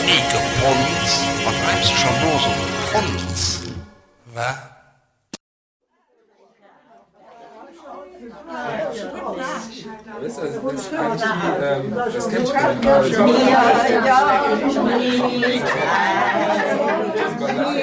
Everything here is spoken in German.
Pons, was treibst du schon nur so Pons? Was? Das kennst du.